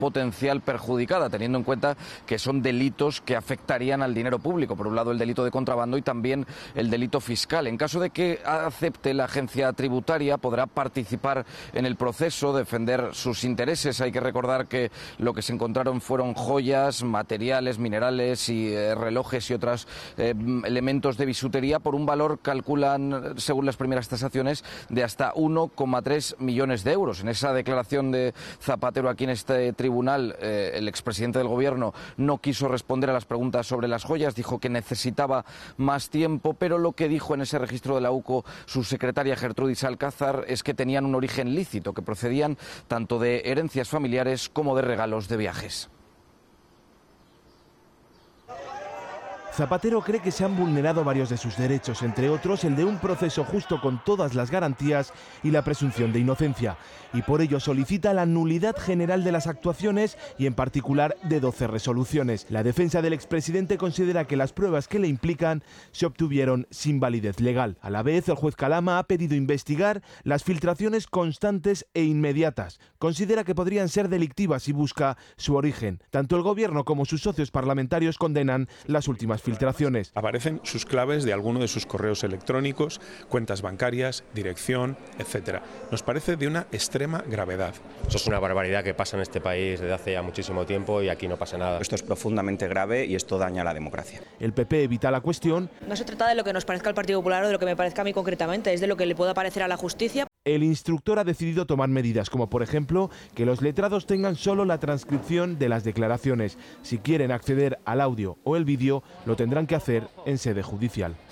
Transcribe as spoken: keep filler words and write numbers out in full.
potencial perjudicada, teniendo en cuenta que son delitos que afectarían al dinero público. Por un lado, el delito de contrabando y también el delito fiscal. En caso de que acepte la agencia tributaria, podrá participar en el proceso, defender sus intereses. Hay que recordar que lo que se encontraron fueron joyas, materiales, minerales y eh, relojes y otros eh, elementos de bisutería por un valor, calculan, según las primeras tasaciones, de hasta uno coma tres millones de euros. En esa declaración de Zapatero aquí en este tribunal, eh, el expresidente del Gobierno no quiso responder a las preguntas sobre las joyas, dijo que necesitaba más tiempo, pero lo que dijo en ese registro de la U C O su secretaria Gertrudis Alcázar es que tenían un origen lícito, que procedían tanto de herencias familiares como de regalos de viajes. Zapatero cree que se han vulnerado varios de sus derechos, entre otros el de un proceso justo con todas las garantías y la presunción de inocencia, y por ello solicita la nulidad general de las actuaciones y en particular de doce resoluciones. La defensa del expresidente considera que las pruebas que le implican se obtuvieron sin validez legal. A la vez, el juez Calama ha pedido investigar las filtraciones constantes e inmediatas. Considera que podrían ser delictivas y busca su origen. Tanto el Gobierno como sus socios parlamentarios condenan las últimas filtraciones. Aparecen sus claves de alguno de sus correos electrónicos, cuentas bancarias, dirección, etcétera. Nos parece de una extrema gravedad. Eso es una barbaridad que pasa en este país desde hace ya muchísimo tiempo y aquí no pasa nada. Esto es profundamente grave y esto daña a la democracia. El P P evita la cuestión. No se trata de lo que nos parezca al Partido Popular o de lo que me parezca a mí concretamente, es de lo que le pueda parecer a la justicia. El instructor ha decidido tomar medidas, como por ejemplo que los letrados tengan solo la transcripción de las declaraciones. Si quieren acceder al audio o el vídeo, lo tendrán que hacer en sede judicial.